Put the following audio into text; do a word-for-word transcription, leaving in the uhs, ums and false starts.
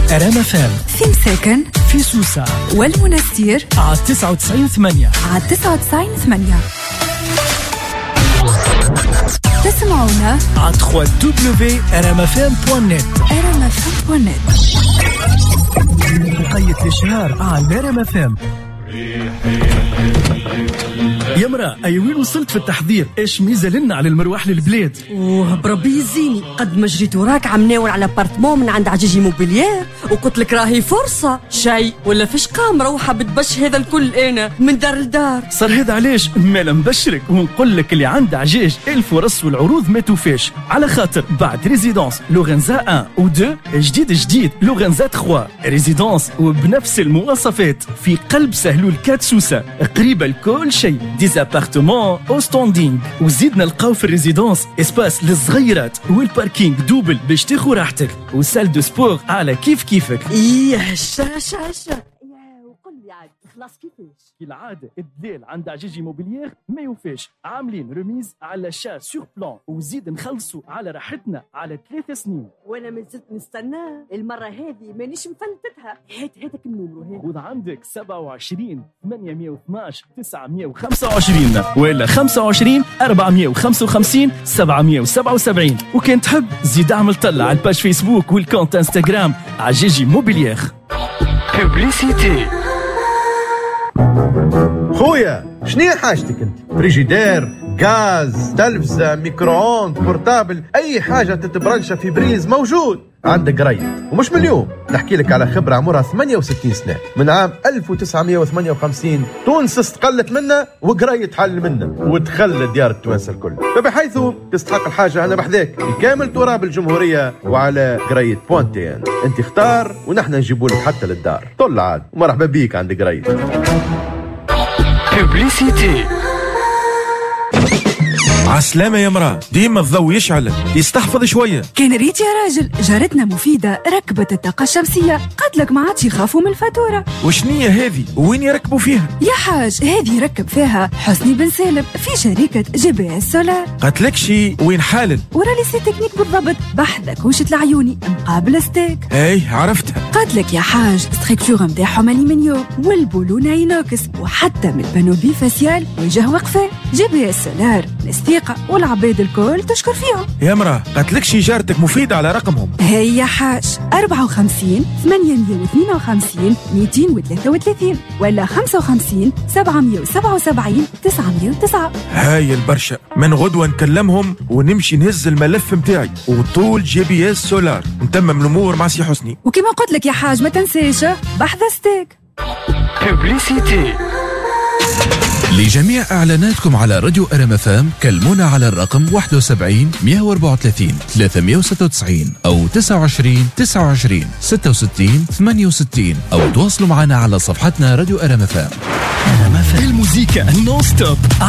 رام فام في مساكن في سوسة والمنستير على تسعة وتسعين ثمانية على تسعة وتسعين ثمانية. تسمعونا على دبليو دبليو دبليو دوت رام اف ام دوت نت رام اف ام دوت نت. بقية الشهر على رام اف ام. يا مرا أي وين وصلت في التحضير؟ إيش ميزة لنا على المروح للبلاد؟ اوه بربي يزيني قد ما جريت وراك عم ناول على بارتمون من عند عجيجي موبيليير وقلت لك راهي فرصة شيء ولا فيش قام روحة بتبش هذا الكل أنا من دار لدار. صار هذا علاش مالا مبشرك ونقول لك اللي عند عجاج الفرص والعروض ما توفاش على خاطر بعد ريزيدانس لورنزا واحد و اثنين جديد جديد لورنزا ثلاثة ريزيدانس وبنفس المواصفات في قلب سهلول كات سوسة قريبة لكل شيء ديزابارتمون او ستاندينغ وزيدنا نلقاو في الريزيدانس اسباس للصغيرات والباركينغ دوبل باش تاخذ راحتك وسال دو سبور على كيف كيفك. ايه هشا هشا هشا وقل لي عاد خلاص كيفاش كالعادة الدليل عند عجيجي موبيليير ما يوفاش عاملين رميز على شا سور بلان وزيد نخلصوا على راحتنا على ثلاث سنين وانا ما زلت نستنى المرة هذه مانيش مفلتتها. هات هاتك النمرو هذا خذ عندك سبعة وعشرين ثمانمية واثناش تسعمية وخمسة وعشرين ولا خمسة وعشرين أربعمية وخمسة وخمسين سبعمية وسبعة وسبعين وكان تحب زيد اعمل طلع على الباج فيسبوك والكونت انستغرام عجيجي موبيليير. بوبليسيتي. خويا شنو حاجتك انت؟ فريجيدير، غاز، تلفزة، ميكرووند، بورتابل، اي حاجة تتبرنشها في بريز موجود عندك قريب. ومش من اليوم نحكي لك على خبرة عمرها ثمانية وستين سنة من عام ألف وتسعمية وثمانية وخمسين. تونس استقلت منا وقريت حل منا وتخلى ديار التوانسة الكل، فبحيث تستحق الحاجة أنا بحذاك بكامل تراب الجمهورية وعلى قرية بوانتين. انت اختار ونحن نجيبوا لك حتى للدار. طل عاد ومرحبا بيك عند قرية. بوبليسيتي. عسلامة يا مرا ديما الضوء يشعل يستحفظ شوية. كان ريت يا راجل جارتنا مفيدة ركبت الطاقة الشمسية قالت لك ما عادش يخافوا من الفاتورة. وشنية هذه وين يركبوا فيها؟ يا حاج هذه يركب فيها حسني بن سالم في شركة جي بي اس سولار. قالت لك شي وين حالل؟ ورا لي سي تكنيك بالضبط بحذا كوشة العيوني مقابل ستيك. اي عرفتها. قالت لك يا حاج ستركتور نتاعهم الومنيوم والبولونة اينوكس وحتى من البانوبي فاسيال وجه وقفة. جي بي اس سولار الثقة والعباد الكل تشكر فيهم. يا مرا قالت لك شي جارتك مفيدة على رقمهم. هيا حاج أربعة وخمسين ثمانمية واثنين وخمسين مئتين وثلاثة وثلاثين ولا خمسة وخمسين سبعمية وسبعة وسبعين تسعمية وتسعة. هاي البرشا من غدوة نكلمهم ونمشي نهز الملف متاعي وطول جي بي اس سولار نتمم الامور مع سي حسني. وكما قلت لك يا حاج ما تنساش بحث ستيك. بوبليسيتي. لجميع إعلاناتكم على راديو رام اف ام كلمونا على الرقم واحد وسبعين مية وأربعة وثلاثين ثلاثمية وستة وتسعين أو تسعة وعشرين تسعة وعشرين ستة وستين ثمانية وستين أو تواصلوا معنا على صفحتنا راديو رام اف ام. الموسيقى نون ستوب